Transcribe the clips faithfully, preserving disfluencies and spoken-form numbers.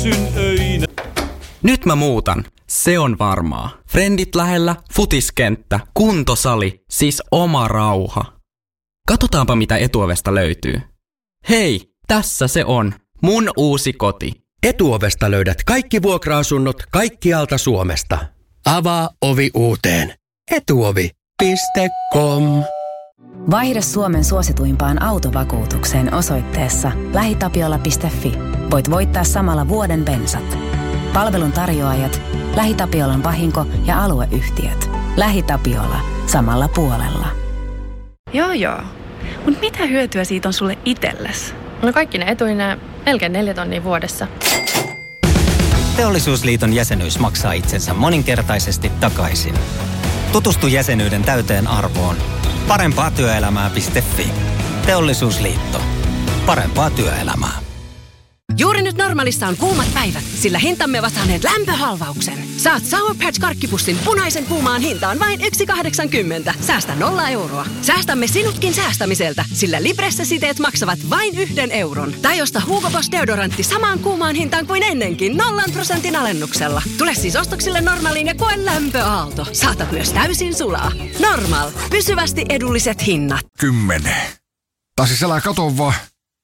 Nyt mä muutan. Se on varmaa. Frendit lähellä, futiskenttä, kuntosali, siis oma rauha. Katsotaanpa mitä Etuovesta löytyy. Hei, tässä se on. Mun uusi koti. Etuovesta löydät kaikki vuokra-asunnot kaikkialta Suomesta. Avaa ovi uuteen. etuovi piste com. Vaihda Suomen suosituimpaan autovakuutukseen osoitteessa lähitapiola piste fi. Voit voittaa samalla vuoden bensat. Palvelun tarjoajat, LähiTapiolan vahinko- ja alueyhtiöt. LähiTapiola. Samalla puolella. Joo joo. Mut mitä hyötyä siitä on sulle itsellesi? No kaikki ne etuineen melkein neljä tonnia vuodessa. Teollisuusliiton jäsenyys maksaa itsensä moninkertaisesti takaisin. Tutustu jäsenyyden täyteen arvoon. Parempaa työelämää piste fi. Teollisuusliitto. Parempaa työelämää. Juuri nyt Normaalissa on kuumat päivät, sillä hintamme ovat saaneet lämpöhalvauksen. Saat Sour Patch-karkkipussin punaisen kuumaan hintaan vain yksi pilkku kahdeksankymmentä. Säästä nolla euroa. Säästämme sinutkin säästämiseltä, sillä Libressa-siteet maksavat vain yhden euron. Tai osta Hugo Boss deodorantti samaan kuumaan hintaan kuin ennenkin, nollan prosentin alennuksella. Tule siis ostoksille Normaaliin ja koe lämpöaalto. Saatat myös täysin sulaa. Normaal. Pysyvästi edulliset hinnat. Kymmenen. Tai siis älä kato vaan.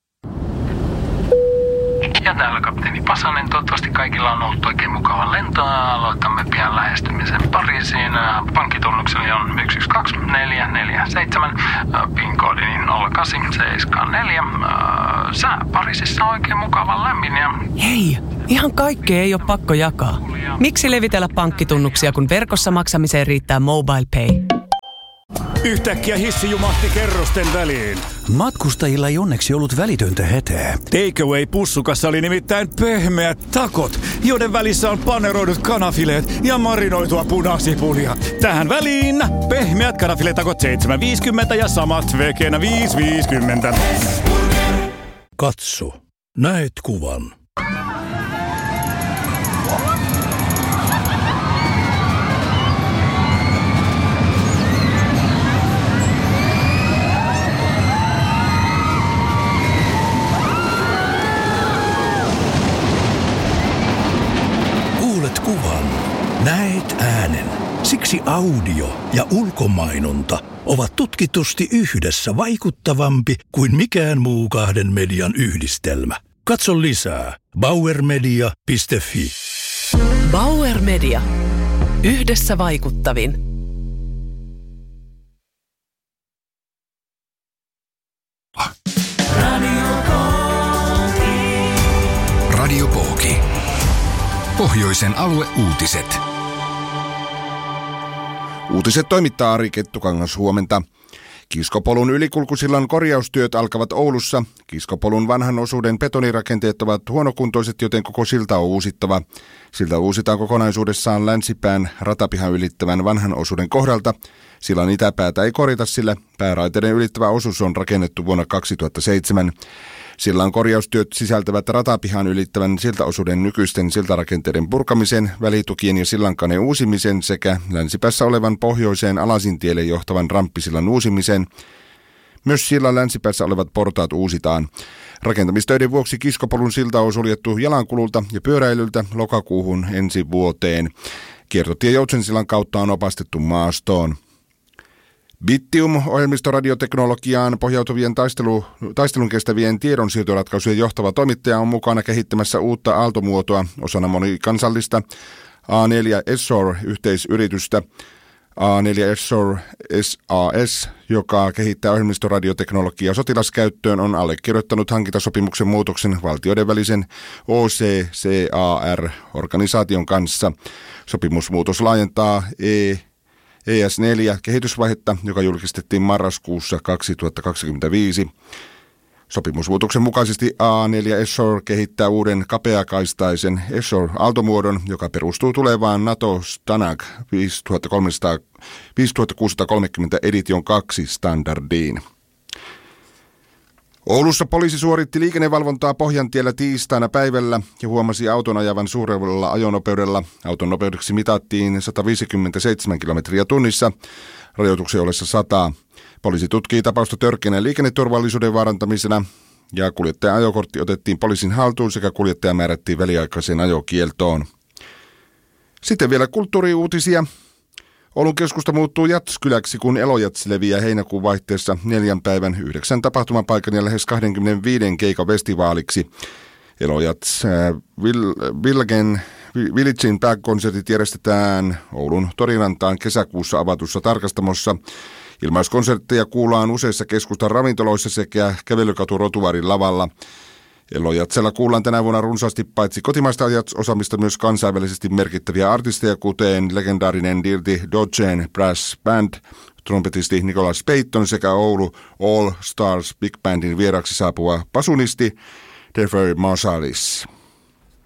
Ja täällä kapteeni Pasanen. Toivottavasti kaikilla on ollut oikein mukava lento. Aloitamme pian lähestymisen Pariisiin. Pankkitunnukseni on yksi yksi kaksi neljä neljä seitsemän. PIN-koodini nolla kahdeksan seitsemän neljä. Sää Pariisissa on oikein mukava lämmin. Ja... Hei, ihan kaikkea ei ole pakko jakaa. Miksi levitellä pankkitunnuksia, kun verkossa maksamiseen riittää MobilePay? Yhtäkkiä hissi jumahti kerrosten väliin. Matkustajilla ei onneksi ollut välitöntä hätää. Takeaway-pussukassa oli nimittäin pehmeät takot, joiden välissä on paneroidut kanafileet ja marinoitua punasipulia. Tähän väliin pehmeät kanafiletakot seitsemän viisikymmentä ja samat vegenä viisi viisikymmentä. Katso. Näet kuvan. Kuvan. Näet äänen. Siksi audio ja ulkomainonta ovat tutkitusti yhdessä vaikuttavampi kuin mikään muu kahden median yhdistelmä. Katso lisää. bauer media piste fi. Bauer Media. Yhdessä vaikuttavin. Radio Pooki. Pohjoisen alueuutiset. Uutiset toimittaa Ari Kettukangas, huomenta. Kiskopolun ylikulkusillan korjaustyöt alkavat Oulussa. Kiskopolun vanhan osuuden betonirakenteet ovat huonokuntoiset, joten koko silta on uusittava. Silta uusitaan kokonaisuudessaan länsipään ratapihan ylittävän vanhan osuuden kohdalta. Sillan itäpäätä ei korjata, sillä pääraiteiden ylittävä osuus on rakennettu vuonna kaksituhattaseitsemän. Sillan korjaustyöt sisältävät ratapihan ylittävän siltaosuuden nykyisten siltarakenteiden purkamisen, välitukien ja sillankaneen uusimisen sekä länsipäässä olevan pohjoiseen Alasintielle johtavan ramppisillan uusimisen. Myös sillan länsipäässä olevat portaat uusitaan. Rakentamistöiden vuoksi Kiskopolun silta on suljettu jalankululta ja pyöräilyltä lokakuuhun ensi vuoteen. Kiertotie Joutsensillan kautta on opastettu maastoon. Bittium-ohjelmistoradioteknologiaan pohjautuvien taistelu, taistelun kestävien tiedonsiirtoratkaisujen johtava toimittaja on mukana kehittämässä uutta aaltomuotoa osana monikansallista A neljä Essor-yhteisyritystä. A neljä Essor S A S, joka kehittää ohjelmistoradioteknologiaa sotilaskäyttöön, on allekirjoittanut hankintasopimuksen muutoksen valtioiden välisen O C C A R-organisaation kanssa. Sopimusmuutos laajentaa E E S neljä kehitysvaihetta, joka julkistettiin marraskuussa kaksituhattakaksikymmentäviisi. Sopimusmuutoksen mukaisesti A neljä Essor kehittää uuden kapeakaistaisen Essor-aaltomuodon, joka perustuu tulevaan NATO Stanag viisituhattakuusisataakolmekymmentä Edition kaksi standardiin. Oulussa poliisi suoritti liikennevalvontaa Pohjantiellä tiistaina päivällä ja huomasi auton ajavan suurella ajonopeudella. Auton nopeudeksi mitattiin sata viisikymmentäseitsemän kilometriä tunnissa, rajoituksen ollessa sata. Poliisi tutkii tapausta törkeänä liikenneturvallisuuden vaarantamisena. ja kuljettajan ajokortti otettiin poliisin haltuun sekä kuljettaja määrättiin väliaikaiseen ajokieltoon. Sitten vielä kulttuuriuutisia. Oulun keskusta muuttuu Jats-kyläksi, kun Elojats leviää heinäkuun vaihteessa neljän päivän yhdeksän tapahtumapaikan ja lähes kaksikymmentäviisi keikan festivaaliksi. Elojats äh, Vilgen Villagein pääkonsertit järjestetään Oulun Torirantaan kesäkuussa avatussa tarkastamossa. Ilmaiskonsertteja kuullaan useissa keskustan ravintoloissa sekä kävelykatu Rotuvarin lavalla. Elojatsella kuullaan tänä vuonna runsaasti paitsi kotimaista jats-osaamista myös kansainvälisesti merkittäviä artisteja, kuten legendaarinen Dirty Dogen Brass Band, trumpetisti Nicholas Payton sekä Oulu All Stars Big Bandin vieraksi saapuva basunisti Defer Marsalis.